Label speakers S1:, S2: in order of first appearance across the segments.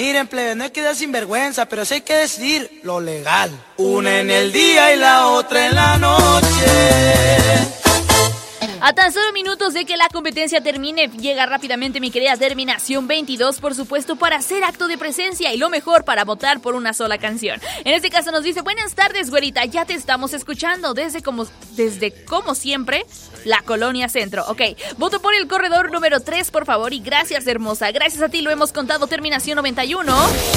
S1: Miren, plebe, no hay que dar sinvergüenza, pero sí hay que decidir lo legal. Una en el día y la otra en la noche.
S2: A tan solo minutos de que la competencia termine, llega rápidamente mi querida Terminación 22, por supuesto, para hacer acto de presencia y lo mejor para votar por una sola canción. En este caso nos dice: buenas tardes, güerita, ya te estamos escuchando desde como siempre, la Colonia Centro. Ok, voto por el corredor número 3, por favor, y gracias, hermosa. Gracias a ti lo hemos contado, Terminación 91.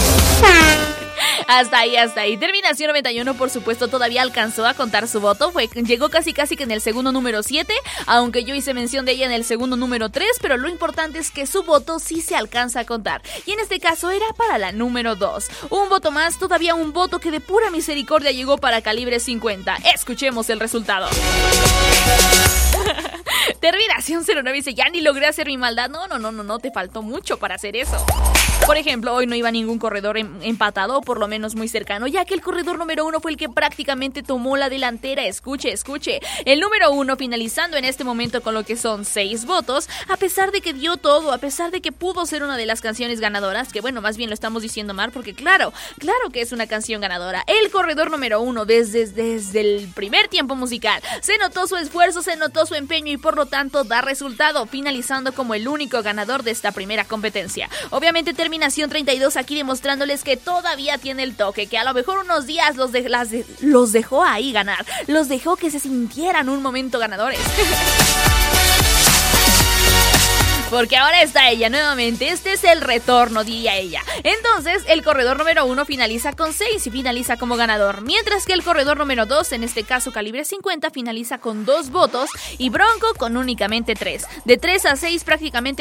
S2: Hasta ahí. Terminación 91, por supuesto, todavía alcanzó a contar su voto. Llegó casi que en el segundo número 7, aunque yo hice mención de ella en el segundo número 3, pero lo importante es que su voto sí se alcanza a contar. Y en este caso era para la número 2. Un voto más, todavía un voto que de pura misericordia llegó para Calibre 50. Escuchemos el resultado. Terminación 09 dice: ya ni logré hacer mi maldad. No, te faltó mucho para hacer eso. Por ejemplo, hoy no iba ningún corredor empatado, o por lo menos muy cercano, ya que el corredor número 1 fue el que prácticamente tomó la delantera. Escuche. El número 1 finalizando en este momento con lo que son 6 votos, a pesar de que dio todo, a pesar de que pudo ser una de las canciones ganadoras, que bueno, más bien lo estamos diciendo mal, porque claro que es una canción ganadora. El corredor número 1 desde el primer tiempo musical se notó su esfuerzo, se notó su empeño y por lo tanto da resultado, finalizando como el único ganador de esta primera competencia. Obviamente Terminación 32 aquí demostrándoles que todavía tiene el toque, que a lo mejor unos días los dejó ahí ganar, los dejó que se sintieran un momento ganadores. Porque ahora está ella nuevamente, este es el retorno, diría ella. Entonces, el corredor número 1 finaliza con 6 y finaliza como ganador, mientras que el corredor número 2, en este caso Calibre 50, finaliza con 2 votos y Bronco con únicamente 3. De 3 a 6 prácticamente